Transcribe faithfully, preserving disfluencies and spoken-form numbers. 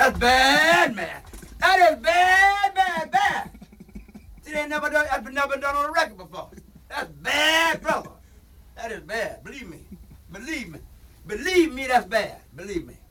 That's bad, man. That is bad, bad, bad. See, they ain't never done, that's been never been done on a record before. That's bad, brother. That is bad. Believe me. Believe me. Believe me, that's bad. Believe me.